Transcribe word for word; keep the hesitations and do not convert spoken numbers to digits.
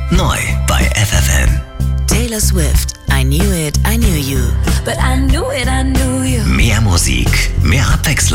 Neu bei F F M. Taylor Swift, I Knew It, I Knew You. But I knew it, I knew you. Mehr Musik, mehr Abwechslung.